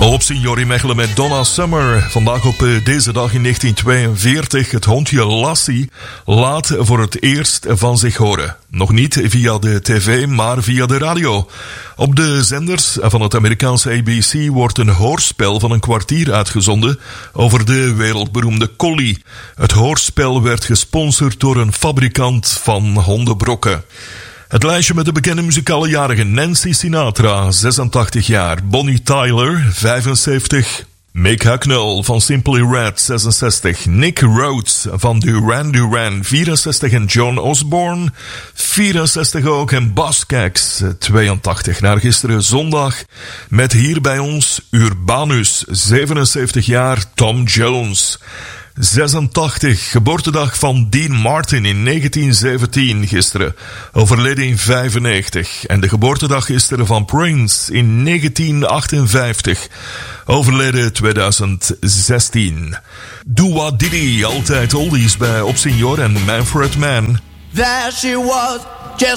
Op Signori Mechelen met Donna Summer. Vandaag op deze dag in 1942. Het hondje Lassie laat voor het eerst van zich horen. Nog niet via de tv, maar via de radio. Op de zenders van het Amerikaanse ABC wordt een hoorspel van een kwartier uitgezonden over de wereldberoemde Collie. Het hoorspel werd gesponsord door een fabrikant van hondenbrokken. Het lijstje met de bekende muzikale jarigen: Nancy Sinatra, 86 jaar. Bonnie Tyler, 75. Mick Hucknall van Simply Red, 66. Nick Rhodes van Duran Duran, 64. En John Osborne, 64 ook. En Bas Skaggs, 82. Naar gisteren zondag met hier bij ons Urbanus, 77 jaar. Tom Jones, 86, geboortedag van Dean Martin in 1917 gisteren, overleden in 95. En de geboortedag gisteren van Prince in 1958, overleden 2016. Dua Diddy, altijd oldies bij Op Signor en Manfred Mann. There she was,